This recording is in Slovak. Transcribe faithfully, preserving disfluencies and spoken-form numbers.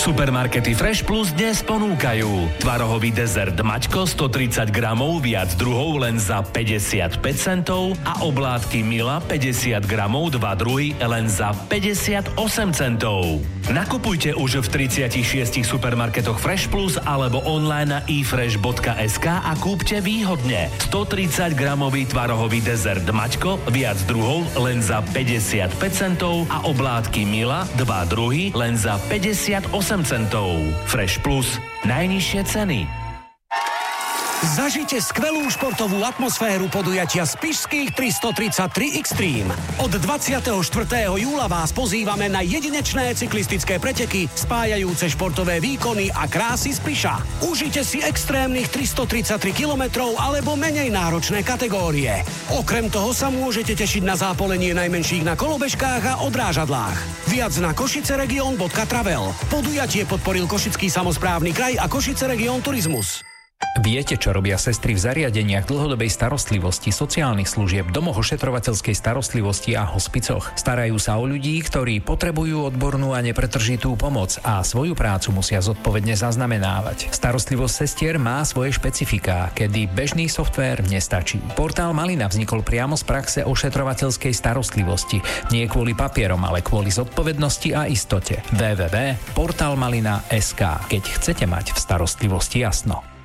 Supermarkety Fresh Plus dnes ponúkajú tvarohový dezert Maťko stotridsať gramov viac druhov len za päťdesiatpäť centov a oblátky Mila päťdesiat gramov dva druhy len za päťdesiatosem centov. Nakupujte už v tridsiatich šiestich supermarketoch Fresh Plus alebo online na i fresh bodka es ká a kúpte výhodne. stotridsať gramový tvarohový dezert Maťko viac druhov len za päťdesiatpäť centov a oblátky Mila dva druhy len za päťdesiatosem centov. Fresh Plus. Najnižšie ceny. Zažite skvelú športovú atmosféru podujatia Spišských tristotridsaťtri Extreme. Od dvadsiateho štvrtého júla vás pozývame na jedinečné cyklistické preteky spájajúce športové výkony a krásy Spiša. Užite si extrémnych tristotridsaťtri kilometrov alebo menej náročné kategórie. Okrem toho sa môžete tešiť na zápolenie najmenších na kolobežkách a odrážadlách. Viac na košiceregion bodka travel. Podujatie podporil Košický samosprávny kraj a Košice Region Turizmus. Viete, čo robia sestry v zariadeniach dlhodobej starostlivosti, sociálnych služieb, domoch ošetrovateľskej starostlivosti a hospicoch? Starajú sa o ľudí, ktorí potrebujú odbornú a nepretržitú pomoc a svoju prácu musia zodpovedne zaznamenávať. Starostlivosť sestier má svoje špecifiká, kedy bežný softvér nestačí. Portál Malina vznikol priamo z praxe ošetrovateľskej starostlivosti. Nie kvôli papierom, ale kvôli zodpovednosti a istote. w w w bodka portálmalina bodka es ká. Keď chcete mať v starostlivosti jasno.